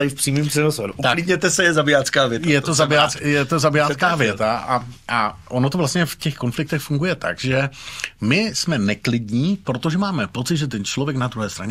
v přímým přenosu. Uklidněte se, je zabijácká věta. Je to zabijácká věta a ono to vlastně v těch konfliktech funguje tak, že my jsme neklidní, protože máme pocit, že ten člověk na druhé straně